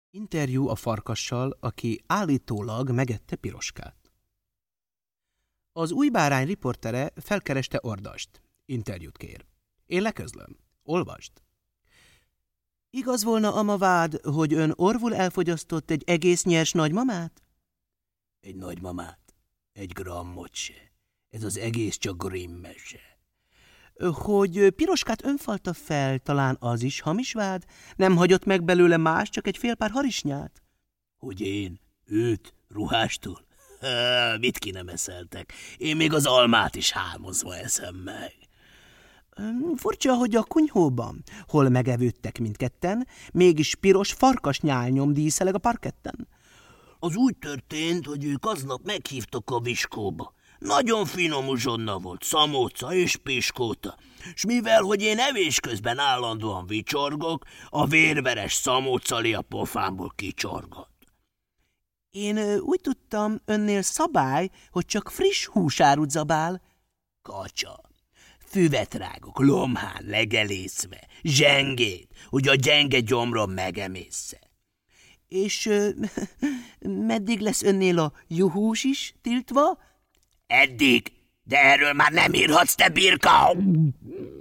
Interjú a farkassal, aki állítólag megette Piroskát. Az új bárány riportere felkereste Ordast. Interjút kér. Én leközlöm. Olvasd. Igaz volna ama vád, hogy ön orvul elfogyasztott egy egész nyers nagymamát? Egy nagymamát? Egy grammot se. Ez az egész csak Grimm mese. Hogy Piroskát önfalta fel, talán az is hamis vád? Nem hagyott meg belőle más, csak egy fél pár harisnyát? Hogy én? Őt? Ruhástól? Mit ki nem eszeltek? Én még az almát is hámozva eszem meg. Furcsa, hogy a kunyhóban, hol megevődtek mindketten, mégis piros farkasnyál nyomdíszeleg a parketten. Az úgy történt, hogy ők aznap meghívtak a viskóba. Nagyon finom uzsonna volt, szamóca és piskóta, s mivel, hogy én evés közben állandóan vicsorgok, a vérveres szamócali a pofámból kicsorgott. Én úgy tudtam, önnél szabály, hogy csak friss húsárut zabál. Kacsa, füvet rágok, lomhán legelészve, zsengét, hogy a gyenge gyomrom megemészze. És meddig lesz önnél a juhús is tiltva? Eddig, de erről már nem írhatsz, te birka!